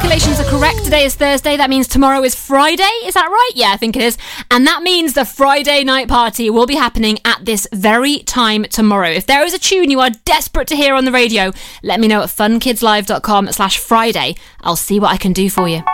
calculations are correct, today is Thursday. That means tomorrow is Friday. Is that right? Yeah, I think it is. And that means the Friday night party will be happening at this very time tomorrow. If there is a tune you are desperate to hear on the radio, let me know at funkidslive.com/Friday. I'll see what I can do for you.